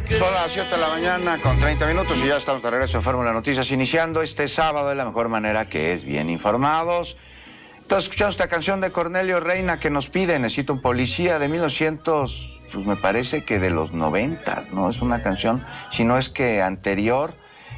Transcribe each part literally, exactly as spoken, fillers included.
Son las siete de la mañana con treinta minutos y ya estamos de regreso en Fórmula Noticias, iniciando este sábado de la mejor manera, que es bien informados. Entonces escuchamos esta canción de Cornelio Reina que nos pide Necesito un policía, de mil novecientos, pues me parece que de los noventas, ¿no? Es una canción, si no es que anterior.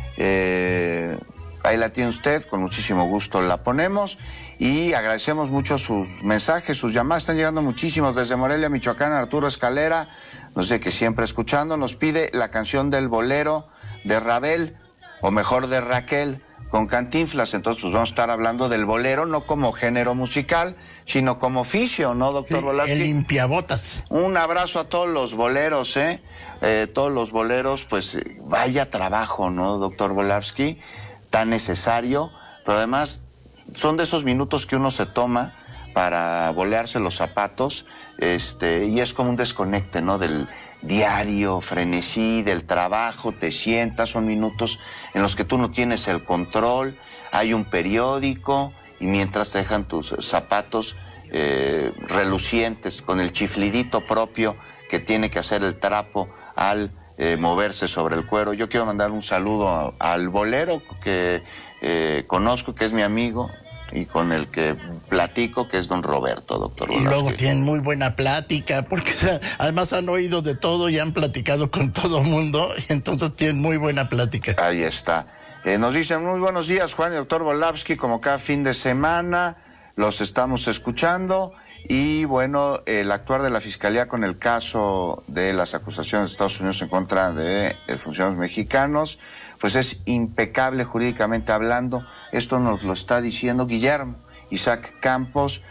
Eh, ahí la tiene usted, con muchísimo gusto la ponemos y agradecemos mucho sus mensajes, sus llamadas, están llegando muchísimos desde Morelia, Michoacán. Arturo Escalera, no sé, que siempre escuchando, nos pide la canción del bolero de Rabel, o mejor de Raquel, con Cantinflas. Entonces pues vamos a estar hablando del bolero, no como género musical, sino como oficio, ¿no, doctor Volavsky? El limpiabotas. Un abrazo a todos los boleros, ¿eh? eh todos los boleros, pues vaya trabajo, ¿no, doctor Volavsky? Tan necesario, pero además son de esos minutos que uno se toma para bolearse los zapatos, este, y es como un desconecte, ¿no? Del diario frenesí, del trabajo, te sientas, son minutos en los que tú no tienes el control, hay un periódico, y mientras te dejan tus zapatos eh, relucientes, con el chiflidito propio que tiene que hacer el trapo al eh, moverse sobre el cuero. Yo quiero mandar un saludo a, al bolero que eh, conozco, que es mi amigo, y con el que platico, que es don Roberto, doctor Volavsky. Y luego tienen muy buena plática, porque además han oído de todo y han platicado con todo el mundo, y entonces tienen muy buena plática. Ahí está. Eh, nos dicen muy buenos días, Juan y doctor Volavsky, como cada fin de semana, los estamos escuchando, y bueno, el actuar de la Fiscalía con el caso de las acusaciones de Estados Unidos en contra de eh, funcionarios mexicanos, pues es impecable jurídicamente hablando. Esto nos lo está diciendo Guillermo Isaac Campos.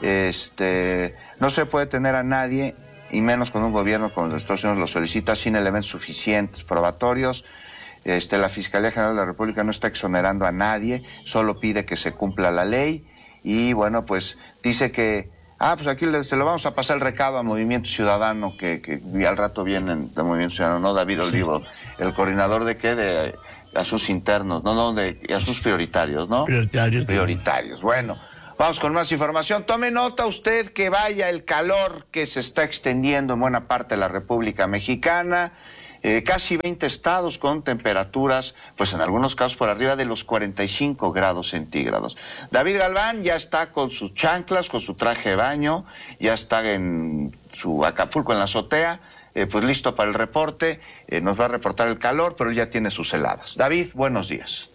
Este, no se puede tener a nadie, y menos con un gobierno como el de Estados Unidos lo solicita, sin elementos suficientes probatorios. Este, la Fiscalía General de la República no está exonerando a nadie, solo pide que se cumpla la ley. Y bueno, pues dice que, ah, pues aquí le, se lo vamos a pasar el recado a Movimiento Ciudadano, que, que al rato vienen de Movimiento Ciudadano, ¿no? David Olivo, el coordinador de qué, de asuntos internos, no, no, de asuntos prioritarios, ¿no? Prioritarios. Prioritarios. Bueno, vamos con más información. Tome nota usted que vaya el calor que se está extendiendo en buena parte de la República Mexicana. Eh, casi veinte estados con temperaturas, pues en algunos casos por arriba de los cuarenta y cinco grados centígrados. David Galván ya está con sus chanclas, con su traje de baño, ya está en su Acapulco en la azotea, eh, pues listo para el reporte. Eh, nos va a reportar el calor, pero él ya tiene sus heladas. David, buenos días.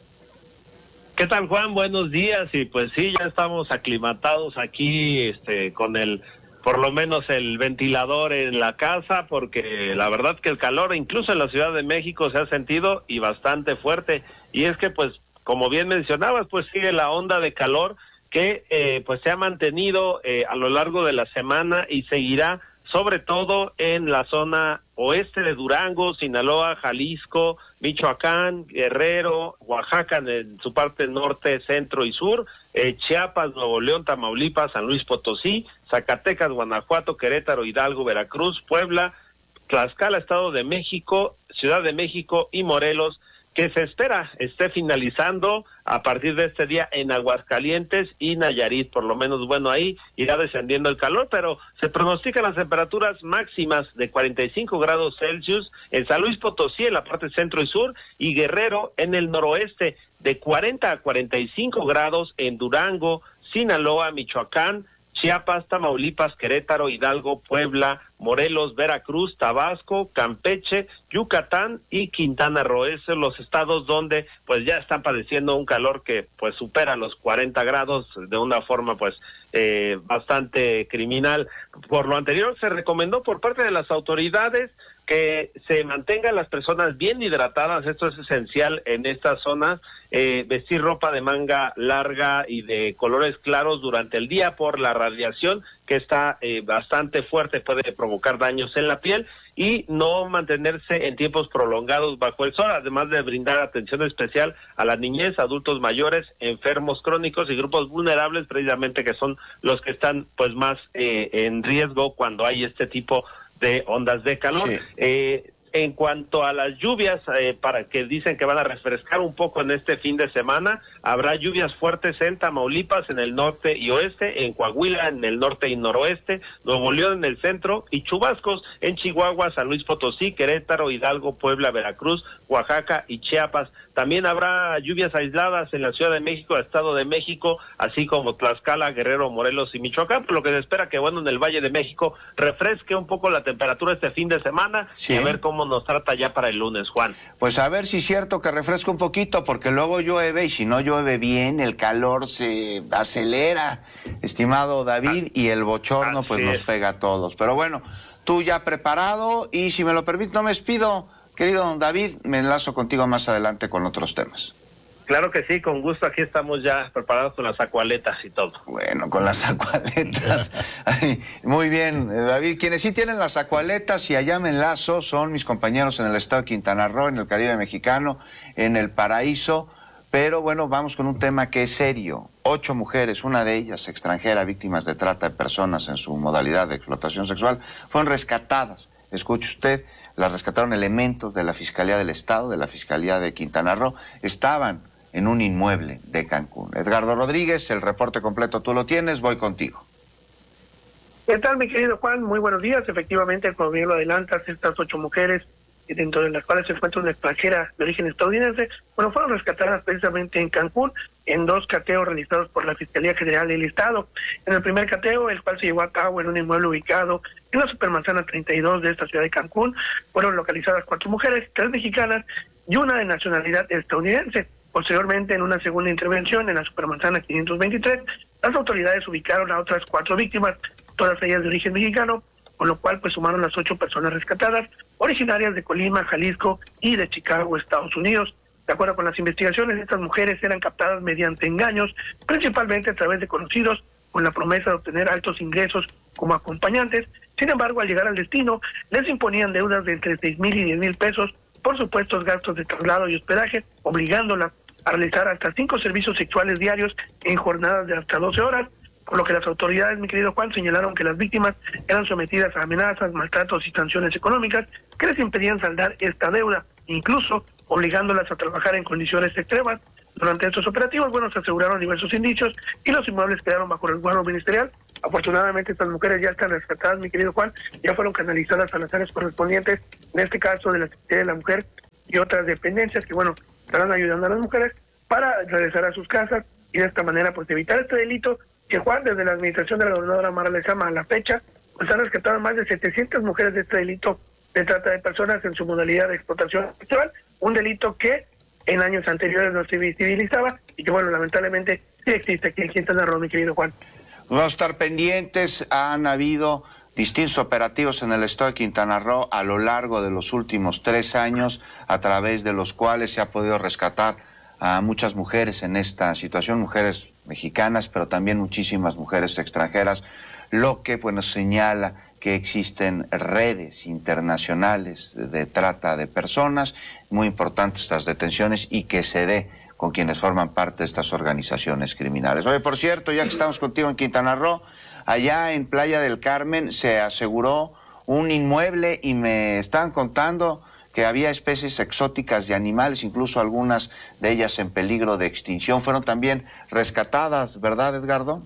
¿Qué tal, Juan? Buenos días. Y pues sí, ya estamos aclimatados aquí, este, con el... por lo menos el ventilador en la casa, porque la verdad que el calor, incluso en la Ciudad de México, se ha sentido y bastante fuerte. Y es que, pues, como bien mencionabas, pues sigue la onda de calor que eh, pues se ha mantenido eh, a lo largo de la semana y seguirá, sobre todo en la zona oeste de Durango, Sinaloa, Jalisco, Michoacán, Guerrero, Oaxaca en su parte norte, centro y sur, eh, Chiapas, Nuevo León, Tamaulipas, San Luis Potosí, Zacatecas, Guanajuato, Querétaro, Hidalgo, Veracruz, Puebla, Tlaxcala, Estado de México, Ciudad de México y Morelos, que se espera esté finalizando a partir de este día en Aguascalientes y Nayarit. Por lo menos, bueno, ahí irá descendiendo el calor, pero se pronostican las temperaturas máximas de cuarenta y cinco grados Celsius en San Luis Potosí, en la parte centro y sur, y Guerrero en el noroeste, de cuarenta a cuarenta y cinco grados en Durango, Sinaloa, Michoacán, Chiapas, Tamaulipas, Querétaro, Hidalgo, Puebla, Morelos, Veracruz, Tabasco, Campeche, Yucatán y Quintana Roo. Esos los estados donde pues ya están padeciendo un calor que pues supera los cuarenta grados de una forma pues eh, bastante criminal. Por lo anterior, se recomendó por parte de las autoridades que se mantengan las personas bien hidratadas. Esto es esencial en estas zonas, eh, vestir ropa de manga larga y de colores claros durante el día por la radiación que está eh, bastante fuerte, puede provocar daños en la piel, y no mantenerse en tiempos prolongados bajo el sol, además de brindar atención especial a la niñez, adultos mayores, enfermos crónicos y grupos vulnerables, precisamente que son los que están pues más eh, en riesgo cuando hay este tipo de ondas de calor. Sí. Eh, En cuanto a las lluvias, eh, para que dicen que van a refrescar un poco en este fin de semana, habrá lluvias fuertes en Tamaulipas, en el norte y oeste, en Coahuila, en el norte y noroeste, Nuevo León en el centro, y chubascos en Chihuahua, San Luis Potosí, Querétaro, Hidalgo, Puebla, Veracruz, Oaxaca y Chiapas. También habrá lluvias aisladas en la Ciudad de México, Estado de México, así como Tlaxcala, Guerrero, Morelos y Michoacán, por lo que se espera que, bueno, en el Valle de México refresque un poco la temperatura este fin de semana, sí. Y a ver cómo nos trata ya para el lunes, Juan. Pues a ver si es cierto que refresca un poquito, porque luego llueve, y si no llueve bien, el calor se acelera, estimado David, ah, y el bochorno pues nos pega a todos. Pero bueno, tú ya preparado, y si me lo permite, no me despido, querido don David, me enlazo contigo más adelante con otros temas. Claro que sí, con gusto, aquí estamos ya preparados con las acualetas y todo. Bueno, con las acualetas. Ay, muy bien, David. Quienes sí tienen las acualetas y allá me enlazo son mis compañeros en el estado de Quintana Roo, en el Caribe mexicano, en el Paraíso. Pero bueno, vamos con un tema que es serio. Ocho mujeres, una de ellas extranjera, víctimas de trata de personas en su modalidad de explotación sexual, fueron rescatadas. Escuche usted, las rescataron elementos de la Fiscalía del Estado, de la Fiscalía de Quintana Roo. Estaban en un inmueble de Cancún. Edgardo Rodríguez, el reporte completo tú lo tienes, voy contigo. ¿Qué tal, mi querido Juan? Muy buenos días. Efectivamente, como bien lo adelantas, estas ocho mujeres, dentro de las cuales se encuentra una extranjera de origen estadounidense, bueno, fueron rescatadas precisamente en Cancún, en dos cateos realizados por la Fiscalía General del Estado. En el primer cateo, el cual se llevó a cabo en un inmueble ubicado en la Supermanzana treinta y dos de esta ciudad de Cancún, fueron localizadas cuatro mujeres, tres mexicanas y una de nacionalidad estadounidense. Posteriormente, en una segunda intervención en la Supermanzana quinientos veintitrés, las autoridades ubicaron a otras cuatro víctimas, todas ellas de origen mexicano, con lo cual pues sumaron las ocho personas rescatadas, originarias de Colima, Jalisco y de Chicago, Estados Unidos. De acuerdo con las investigaciones, estas mujeres eran captadas mediante engaños, principalmente a través de conocidos, con la promesa de obtener altos ingresos como acompañantes. Sin embargo, al llegar al destino, les imponían deudas de entre seis mil y diez mil pesos por supuestos gastos de traslado y hospedaje, obligándolas a realizar hasta cinco servicios sexuales diarios en jornadas de hasta doce horas, por lo que las autoridades, mi querido Juan, señalaron que las víctimas eran sometidas a amenazas, maltratos y sanciones económicas que les impedían saldar esta deuda, incluso obligándolas a trabajar en condiciones extremas. Durante estos operativos, bueno, se aseguraron diversos indicios y los inmuebles quedaron bajo resguardo ministerial. Afortunadamente, estas mujeres ya están rescatadas, mi querido Juan, ya fueron canalizadas a las áreas correspondientes, en este caso de la Secretaría de la Mujer y otras dependencias que, bueno, estarán ayudando a las mujeres para regresar a sus casas y de esta manera, pues, evitar este delito que, Juan, desde la administración de la gobernadora Mara Lezama a la fecha, pues han rescatado más de setecientas mujeres de este delito de trata de personas en su modalidad de explotación sexual, un delito que en años anteriores no se visibilizaba y que, bueno, lamentablemente sí existe aquí en Quintana Roo, mi querido Juan. Vamos a estar pendientes. Han habido distintos operativos en el estado de Quintana Roo a lo largo de los últimos tres años, a través de los cuales se ha podido rescatar a muchas mujeres en esta situación, mujeres mexicanas, pero también muchísimas mujeres extranjeras, lo que, bueno, señala que existen redes internacionales de trata de personas, muy importantes estas detenciones y que se dé con quienes forman parte de estas organizaciones criminales. Oye, por cierto, ya que estamos contigo en Quintana Roo, allá en Playa del Carmen se aseguró un inmueble y me están contando que había especies exóticas de animales, incluso algunas de ellas en peligro de extinción. Fueron también rescatadas, ¿verdad, Edgardo?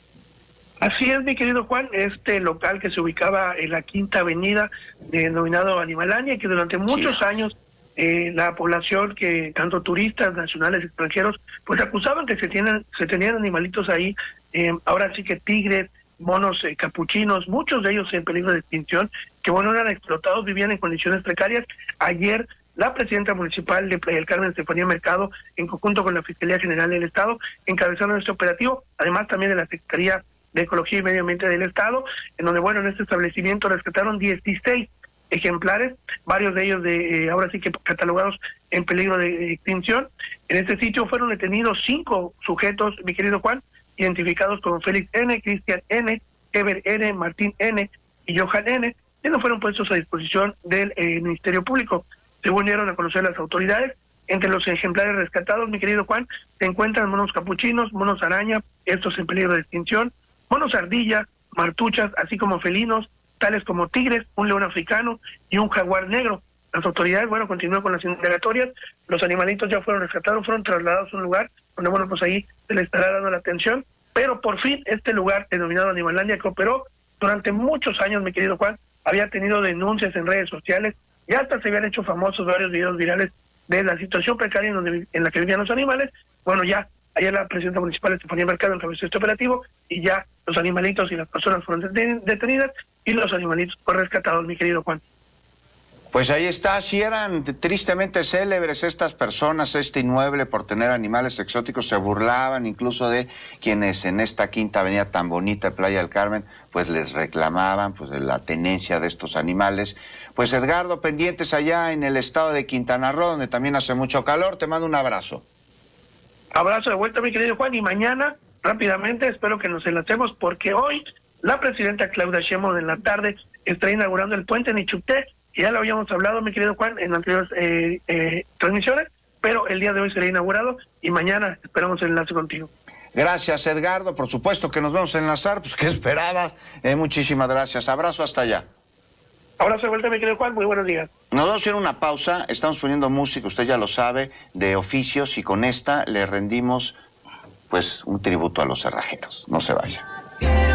Así es, mi querido Juan, este local que se ubicaba en la Quinta Avenida, denominado Animalania, que durante muchos sí. años eh, la población, que tanto turistas nacionales y extranjeros, pues acusaban que se tienen, se tenían animalitos ahí, eh, ahora sí que tigres, monos eh, capuchinos, muchos de ellos en peligro de extinción, que bueno, eran explotados, vivían en condiciones precarias. Ayer la presidenta municipal de Playa del Carmen, Estefanía Mercado, en conjunto con la Fiscalía General del Estado, encabezaron este operativo, además también de la Secretaría de Ecología y Medio Ambiente del Estado, en donde, bueno, en este establecimiento rescataron dieciséis ejemplares, varios de ellos de eh, ahora sí que catalogados en peligro de, de extinción. En este sitio fueron detenidos cinco sujetos, mi querido Juan, identificados como Félix N., Cristian N., Ever N., Martín N. y Johan N., que no fueron puestos a disposición del eh, Ministerio Público. Según dieron a conocer las autoridades, entre los ejemplares rescatados, mi querido Juan, se encuentran monos capuchinos, monos araña, estos en peligro de extinción, monos ardilla, martuchas, así como felinos, tales como tigres, un león africano y un jaguar negro. las autoridades, bueno, continúan con las indagatorias, los animalitos ya fueron rescatados, fueron trasladados a un lugar donde, bueno, pues ahí se les estará dando la atención, pero por fin este lugar denominado Animalandia, que operó durante muchos años, mi querido Juan, había tenido denuncias en redes sociales, y hasta se habían hecho famosos varios videos virales de la situación precaria en, donde, en la que vivían los animales. Bueno, ya ayer la presidenta municipal Estefanía Mercado encabezó este operativo y ya los animalitos y las personas fueron detenidas y los animalitos fueron rescatados, mi querido Juan. Pues ahí está, si eran tristemente célebres estas personas, este inmueble por tener animales exóticos, se burlaban incluso de quienes en esta quinta avenida tan bonita de Playa del Carmen, pues les reclamaban pues de la tenencia de estos animales. Pues Edgardo, pendientes allá en el estado de Quintana Roo, donde también hace mucho calor, te mando un abrazo. Abrazo de vuelta, mi querido Juan, y mañana, rápidamente, espero que nos enlacemos, porque hoy la presidenta Claudia Sheinbaum en la tarde está inaugurando el puente Nichupté. Ya lo habíamos hablado, mi querido Juan, en anteriores eh, eh, transmisiones, pero el día de hoy será inaugurado y mañana esperamos el enlace contigo. Gracias, Edgardo. Por supuesto que nos vamos a enlazar. Pues, ¿qué esperabas? Eh, muchísimas gracias. Abrazo hasta allá. Abrazo de vuelta, mi querido Juan. Muy buenos días. Nos vamos a ir a una pausa. Estamos poniendo música, usted ya lo sabe, de oficios, y con esta le rendimos pues un tributo a los cerrajeros. No se vaya.